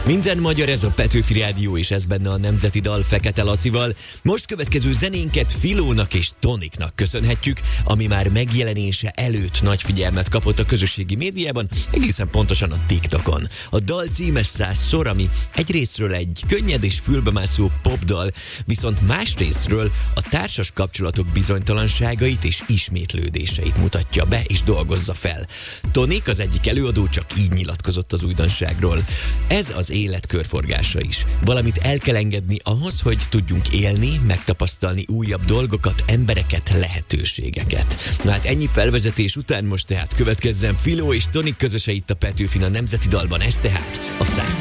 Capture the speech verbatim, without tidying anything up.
Minden magyar, ez a Petőfi Rádió, és ez benne a Nemzeti Dal Fekete Lacival. Most következő zenénket Filónak és Toniknak köszönhetjük, ami már megjelenése előtt nagy figyelmet kapott a közösségi médiában, egészen pontosan a TikTokon. A dal címe százszor, ami egyrészről egy könnyed és fülbemászó popdal, viszont másrészről a társas kapcsolatok bizonytalanságait és ismétlődéseit mutatja be és dolgozza fel. Tonik, az egyik előadó, csak így nyilatkozott az újdonságról. Ez az élet körforgása is. Valamit el kell engedni ahhoz, hogy tudjunk élni, megtapasztalni újabb dolgokat, embereket, lehetőségeket. Na hát ennyi felvezetés után most tehát következzen Filó és Tonik közöse itt a Petőfin a Nemzeti Dalban, ez tehát a száz.